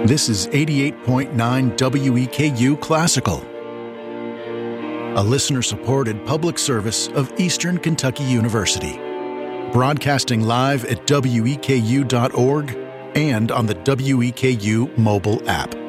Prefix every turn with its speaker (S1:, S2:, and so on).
S1: This is 88.9 WEKU Classical, a listener-supported public service of Eastern Kentucky University. Broadcasting live at weku.org and on the WEKU mobile app.